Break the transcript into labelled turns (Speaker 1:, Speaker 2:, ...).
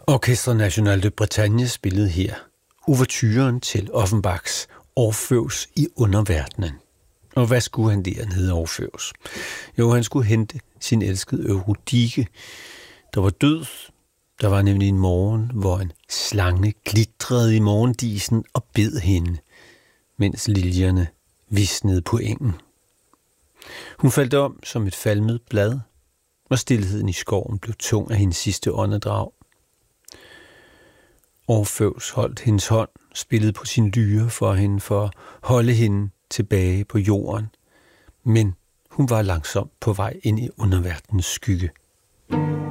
Speaker 1: Orchestre National de Bretagne spillede her ouverturen til Offenbachs Orfeus i underverdenen. Og hvad skulle han dernede Orfeus? Jo, han skulle hente sin elskede Eurydike, der var død. Der var nemlig en morgen, hvor en slange glitrede i morgendisen og bed hende, mens liljerne visnede på engen. Hun faldt om som et falmet blad, og stilheden i skoven blev tung af hendes sidste åndedrag. Orfeus holdt hendes hånd, spillede på sin lyre for hende for at holde hende tilbage på jorden, men hun var langsomt på vej ind i underverdenens skygge.